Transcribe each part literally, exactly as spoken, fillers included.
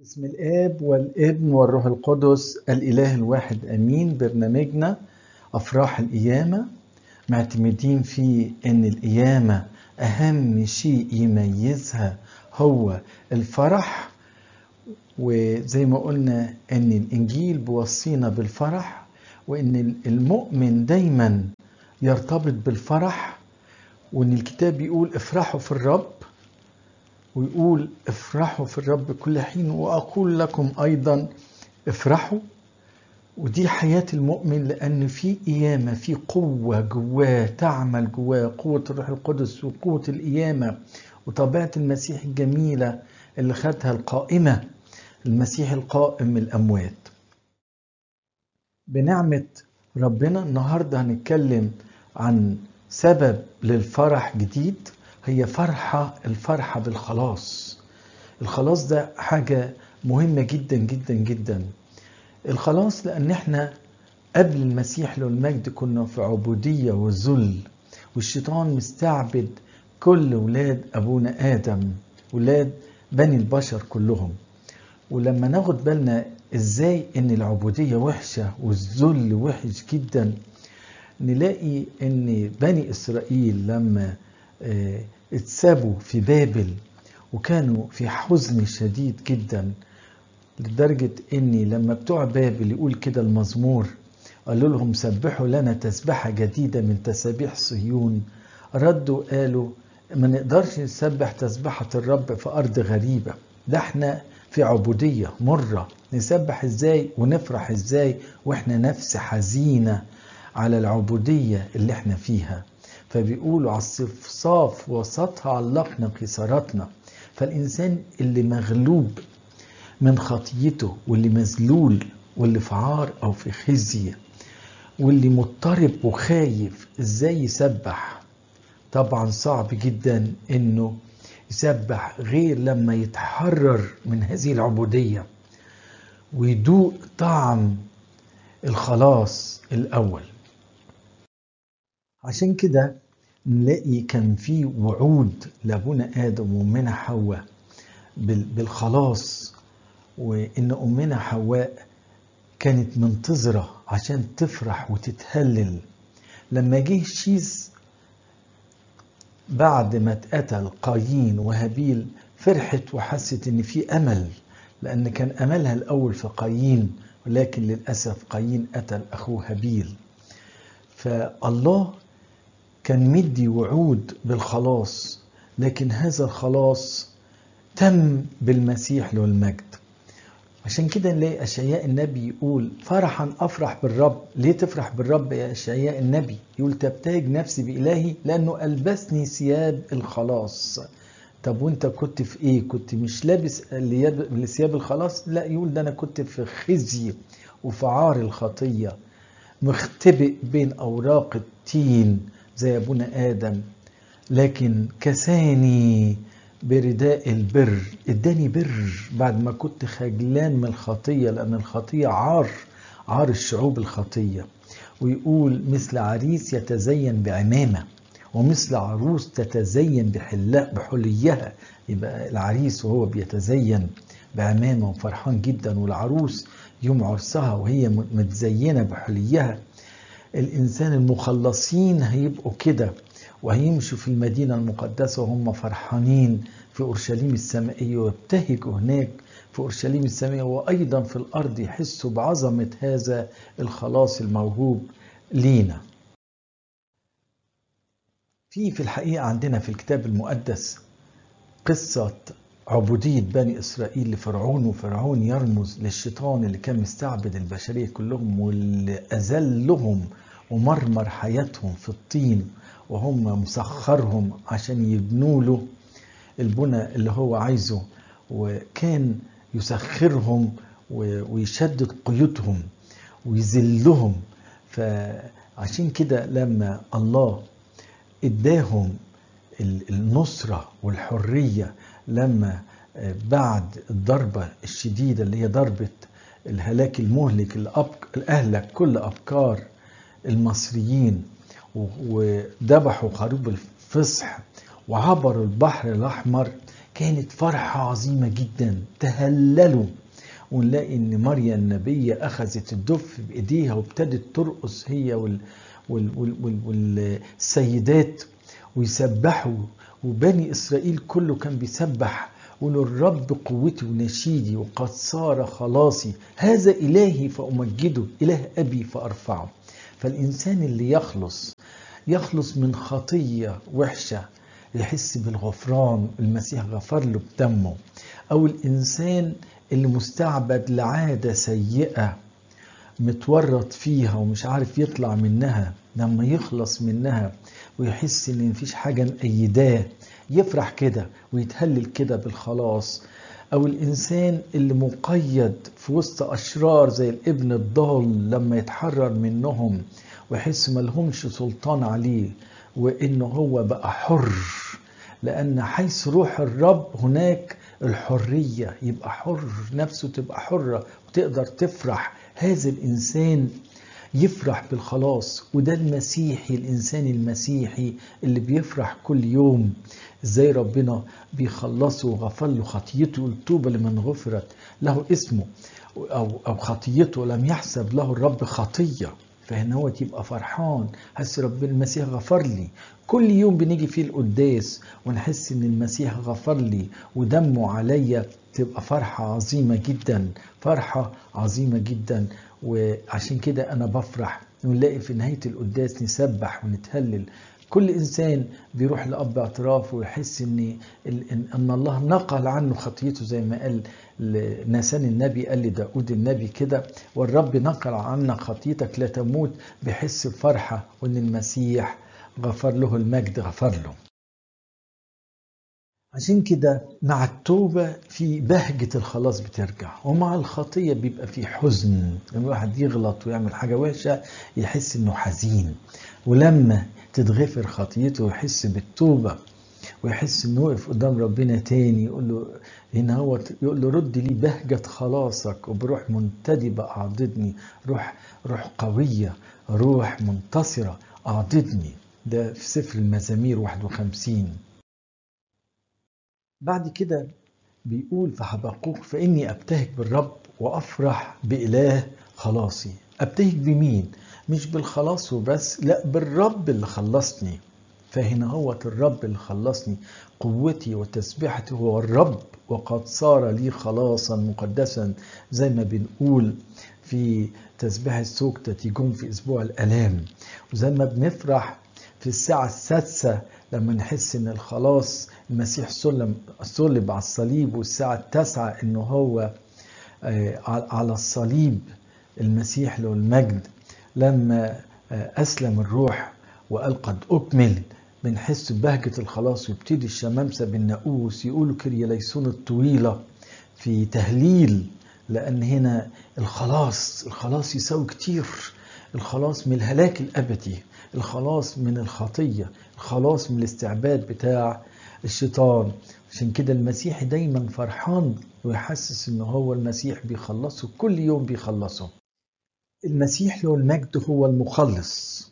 بسم الآب والابن والروح القدس الإله الواحد أمين. برنامجنا أفراح القيامة معتمدين فيه إن القيامة أهم شيء يميزها هو الفرح، وزي ما قلنا إن الإنجيل بيوصينا بالفرح، وإن المؤمن دايما يرتبط بالفرح، وإن الكتاب يقول افرحوا في الرب، ويقول افرحوا في الرب كل حين وأقول لكم أيضا افرحوا. ودي حياة المؤمن، لأن في قيامة، في قوة جواه تعمل جواه، قوة الروح القدس وقوة القيامة وطبيعة المسيح الجميلة اللي خدها القائمة، المسيح القائم من الأموات. بنعمة ربنا النهاردة هنتكلم عن سبب للفرح جديد، هي فرحة الفرحة بالخلاص. الخلاص ده حاجة مهمة جدا جدا جدا. الخلاص لأن احنا قبل المسيح له المجد كنا في عبودية وذل، والشيطان مستعبد كل ولاد أبونا آدم، ولاد بني البشر كلهم. ولما ناخد بالنا ازاي ان العبودية وحشة والذل وحش جدا، نلاقي ان بني إسرائيل لما اه اتسابوا في بابل وكانوا في حزن شديد جدا، لدرجة اني لما بتوع بابل يقول كده المزمور قالوا لهم سبحوا لنا تسبحة جديدة من تسابيح صهيون، ردوا قالوا ما نقدرش نسبح تسبحة الرب في أرض غريبة، ده احنا في عبودية مرة، نسبح ازاي ونفرح ازاي واحنا نفس حزينة على العبودية اللي احنا فيها. فبيقولوا على الصفصاف وسطها علقنا قيصراتنا. فالإنسان اللي مغلوب من خطيته، واللي مذلول، واللي في عار أو في خزي، واللي مضطرب وخايف، ازاي يسبح؟ طبعا صعب جدا انه يسبح غير لما يتحرر من هذه العبودية ويدوق طعم الخلاص الأول. عشان كده نلاقي كان في وعود لأبونا آدم وأمنا حواء بالخلاص، وإن أمنا حواء كانت منتظرة عشان تفرح وتتهلل. لما جه شيز بعد ما اتقتل قايين وهابيل، فرحت وحست ان في امل، لان كان املها الاول في قايين، ولكن للاسف قايين قتل اخوه هابيل. فالله كان مدي وعود بالخلاص، لكن هذا الخلاص تم بالمسيح له المجد. عشان كده نلاقي أشعياء النبي يقول فرحا أفرح بالرب. ليه تفرح بالرب يا أشعياء النبي؟ يقول تبتهج نفسي بإلهي لأنه ألبسني ثياب الخلاص. طب وانت كنت في ايه؟ كنت مش لابس ثياب الخلاص؟ لا، يقول ده أنا كنت في خزي وفي عار الخطية، مختبئ بين أوراق التين زي أبونا آدم، لكن كساني برداء البر، اداني بر بعد ما كنت خجلان من الخطية، لأن الخطية عار عار الشعوب الخطية. ويقول مثل عريس يتزين بعمامة، ومثل عروس تتزين بحليها. يبقى العريس وهو بيتزين بعمامة وفرحان جدا، والعروس يوم عرسها وهي متزينة بحليها. الإنسان المخلصين هيبقوا كده، وهيمشوا في المدينة المقدسة وهم فرحانين في أورشليم السمائية، ويبتهجوا هناك في أورشليم السمائية، وأيضا في الأرض يحسوا بعظمة هذا الخلاص الموهوب لينا. في في الحقيقة عندنا في الكتاب المقدس قصة عبودية بني إسرائيل لفرعون، وفرعون يرمز للشيطان اللي كان مستعبد البشرية كلهم، واللي أذلهم ومرمر حياتهم في الطين، وهم مسخرهم عشان يبنوا له البنى اللي هو عايزه، وكان يسخرهم ويشدد قيودهم ويذلهم. فعشان كده لما الله اداهم النصرة والحرية، لما بعد الضربة الشديدة اللي هي ضربة الهلاك المهلك اللي أهلك كل أبكار المصريين، وذبحوا خروف الفصح وعبروا البحر الأحمر، كانت فرحة عظيمة جدا، تهللوا. ونلاقي ان مريم النبية اخذت الدف بايديها وابتدت ترقص هي وال وال وال وال والسيدات ويسبحوا، وبني اسرائيل كله كان بيسبح وقالوا الرب قوتي ونشيدي وقد صار خلاصي، هذا إلهي فأمجده، إله أبي فأرفعه. فالإنسان اللي يخلص يخلص من خطية وحشة يحس بالغفران، المسيح غفر له بدمه. أو الإنسان اللي مستعبد لعادة سيئة متورط فيها ومش عارف يطلع منها، لما يخلص منها ويحس ان مفيش حاجة مأيداه يفرح كده ويتهلل كده بالخلاص. او الانسان اللي مقيد في وسط اشرار زي الابن الضال لما يتحرر منهم ويحس ملهمش سلطان عليه وانه هو بقى حر، لان حيث روح الرب هناك الحرية، يبقى حر، نفسه تبقى حرة وتقدر تفرح. هذا الإنسان يفرح بالخلاص، وده المسيحي، الإنسان المسيحي اللي بيفرح كل يوم. إزاي ربنا بيخلصه وغفر له خطيته، طوبى لمن غفرت له اسمه أو, أو خطيته لم يحسب له الرب خطية. فهنا هو تبقى فرحان، حس ربنا المسيح غفر لي. كل يوم بنيجي فيه القداس ونحس ان المسيح غفر لي ودمه عليا، تبقى فرحة عظيمة جدا، فرحة عظيمة جدا. وعشان كده انا بفرح ونلاقي في نهاية القداس نسبح ونتهلل. كل انسان بيروح لأب اعترافه ويحس ان ان الله نقل عنه خطيته، زي ما قال ناسان النبي، قال لداود النبي كده، والرب نقل عنك خطيتك لا تموت، بيحس بفرحة وان المسيح غفر له، المجد غفر له. عشان كده مع التوبة في بهجة الخلاص بترجع، ومع الخطية بيبقى في حزن. لما الواحد يغلط ويعمل حاجة وحشة يحس انه حزين، ولما تتغفر خطيته يحس بالتوبة ويحس انه وقف قدام ربنا تاني، يقول له هنا هو يقول له رد لي بهجة خلاصك، وبروح منتدبة اعضدني، روح روح قوية، روح منتصرة اعضدني. ده في سفر المزامير واحد وخمسين. بعد كده بيقول في حبقوق فإني أبتهج بالرب وأفرح بإله خلاصي. أبتهج بمين؟ مش بالخلاص وبس، لا، بالرب اللي خلصني. فهنا هو الرب اللي خلصني، قوتي وتسبيحتي هو الرب، وقد صار لي خلاصا مقدسا، زي ما بنقول في تسبيح السوكتة تيجون في أسبوع الألام. وزي ما بنفرح في الساعة السادسة لما نحس ان الخلاص المسيح سلم صلب على الصليب، والساعة التاسعة انه هو على الصليب المسيح له المجد لما أسلم الروح وقال قد أكمل، بنحس ببهجة الخلاص. ويبتدي الشمامسة بالناقوس يقولوا كرياليسون الطويلة في تهليل، لأن هنا الخلاص الخلاص يساوي كتير. الخلاص من الهلاك الأبدي، الخلاص من الخطية، الخلاص من الاستعباد بتاع الشيطان. عشان كده المسيح دايما فرحان ويحسس انه هو المسيح بيخلصه، كل يوم بيخلصه. المسيح له المجد هو المخلص،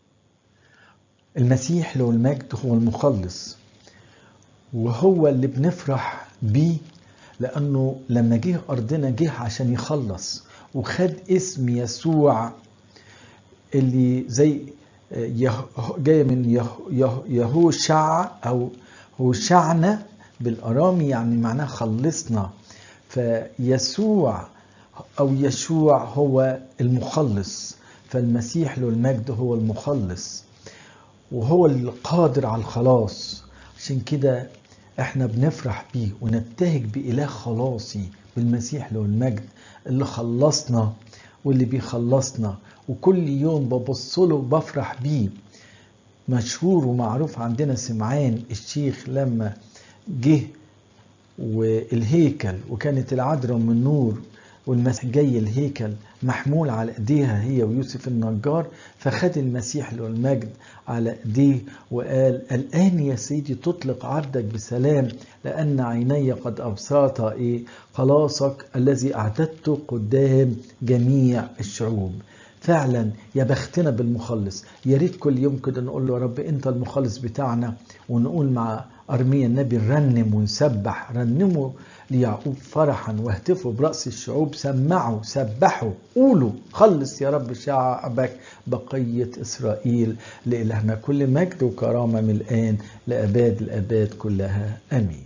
المسيح له المجد هو المخلص، وهو اللي بنفرح بيه، لأنه لما جه أرضنا جه عشان يخلص، وخد اسم يسوع اللي زي جاي من يهوشع أو هوشعنا بالأرامي، يعني معناه خلصنا. فيسوع أو يشوع هو المخلص، فالمسيح له المجد هو المخلص، وهو القادر على الخلاص. عشان كده احنا بنفرح بيه ونبتهج بإله خلاصي، بالمسيح له المجد اللي خلصنا واللي بيخلصنا، وكل يوم ببص له بفرح بيه. مشهور ومعروف عندنا سمعان الشيخ لما جه والهيكل وكانت العذراء من نور والمسيح جاي الهيكل محمول على ايديها هي ويوسف النجار، فخد المسيح له المجد على ايديه وقال الآن يا سيدي تطلق عبدك بسلام، لأن عيني قد أبصرتا إيه خلاصك الذي أعددته قدام جميع الشعوب. فعلا يا بختنا بالمخلص. يا ريت كل يوم كده نقول له يا رب انت المخلص بتاعنا، ونقول مع أرميا النبي رنم ونسبح، رنموا ليعقوب فرحا واهتفوا برأس الشعوب، سمعوا سبحوا قولوا خلص يا رب شعبك بقية إسرائيل. لإلهنا كل مجد وكرامة من الآن لأباد الآباد كلها آمين.